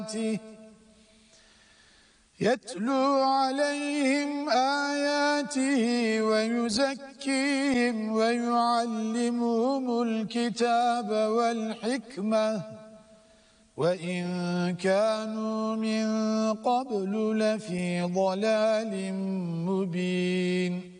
يتلو عليهم آياته ويزكيهم ويعلمهم الكتاب والحكمة وإن كانوا من قبل لفي ضلال مبين